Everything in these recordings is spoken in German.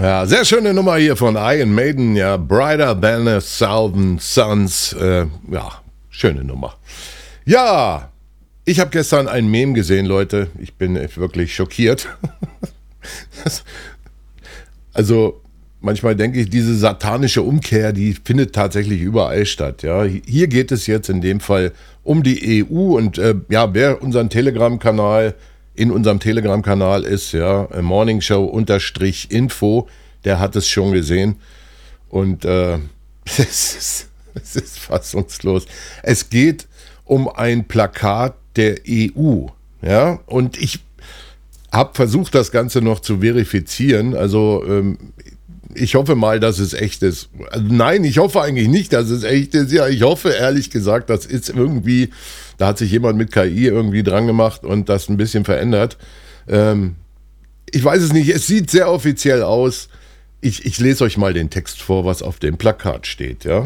Ja, sehr schöne Nummer hier von Iron Maiden, ja, Brighter Than a Thousand Suns, ja, schöne Nummer. Ja, ich habe gestern ein Meme gesehen, Leute, ich bin wirklich schockiert. Also, manchmal denke ich, diese satanische Umkehr, die findet tatsächlich überall statt, ja. Hier geht es jetzt in dem Fall um die EU und ja, wer in unserem Telegram-Kanal ist, ja, Morningshow_info, der hat es schon gesehen. Und es ist fassungslos. Es geht um ein Plakat der EU, ja, und ich habe versucht, das Ganze noch zu verifizieren. Also ich hoffe mal, dass es echt ist. Also, nein, ich hoffe eigentlich nicht, dass es echt ist. Ja, ich hoffe ehrlich gesagt, das ist irgendwie, da hat sich jemand mit KI irgendwie dran gemacht und das ein bisschen verändert. Ich weiß es nicht, es sieht sehr offiziell aus. Ich lese euch mal den Text vor, was auf dem Plakat steht, ja.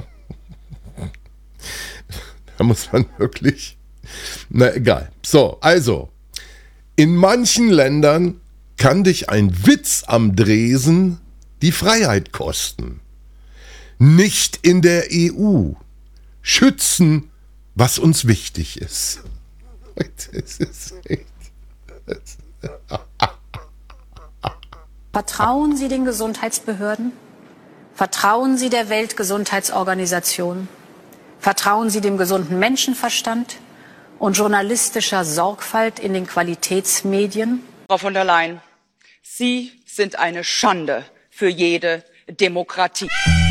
Da muss man wirklich, na egal. So, also, in manchen Ländern kann dich ein Witz am Dresen die Freiheit kosten. Nicht in der EU. Schützen, was uns wichtig ist. Das ist echt. Vertrauen Sie den Gesundheitsbehörden? Vertrauen Sie der Weltgesundheitsorganisation? Vertrauen Sie dem gesunden Menschenverstand und journalistischer Sorgfalt in den Qualitätsmedien? Frau von der Leyen, Sie sind eine Schande für jede Demokratie.